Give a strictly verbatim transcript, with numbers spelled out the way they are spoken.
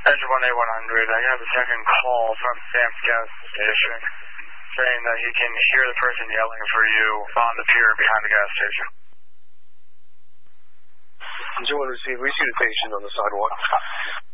Engine one A one hundred, I have a second call from Sam's gas station saying that he can hear the person yelling for you on the pier behind the gas station. Engine one received, we see the patient on the sidewalk.